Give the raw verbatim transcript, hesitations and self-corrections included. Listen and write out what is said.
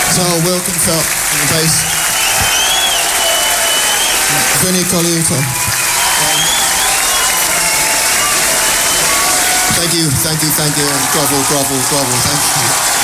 So Wilkin Felt on the bass. Vinny Colaiuta. Thank you, thank you, thank you, and grovel, grovel, grovel, thank you.